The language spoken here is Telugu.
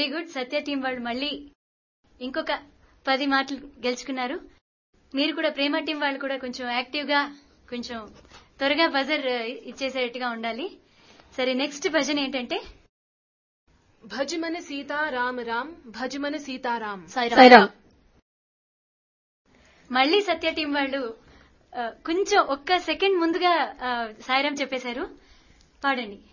Very good. సత్య టీం వాళ్ళు మళ్ళీ ఇంకొక 10 మాటలు గెలుచుకున్నారు. మీరు కూడా ప్రేమ టీం వాళ్ళు కూడా కొంచెం యాక్టివ్ గా కొంచెం త్వరగా బజర్ ఇచ్చేసేట్టుగా ఉండాలి. సరే, నెక్స్ట్ భజన ఏంటంటే భజమన సీతారామ రామ్ భజమన సీతారాం సాయిరాం. మళ్ళీ సత్య టీం వాళ్ళు కొంచెం ఒక్క సెకండ్ ముందుగా సాయిరాం చెప్పేశారు. పాడండి.